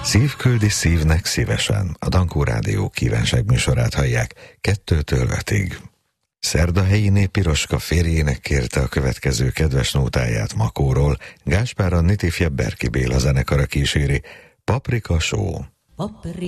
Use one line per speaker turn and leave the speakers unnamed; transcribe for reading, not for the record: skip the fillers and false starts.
Szív küldi szívnek szívesen. A Dankó Rádió kívánság műsorát hallják 2-től 5-ig. Szerdahelyiné Piroska férjének kérte a következő kedves nótáját Makóról. Gáspár Annit ifjabb Berki Béla zenekara kíséri. Paprika Show.